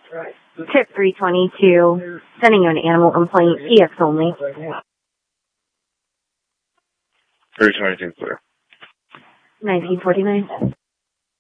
Tip 322, sending you an animal complaint, EX only. 322 clear. 1949.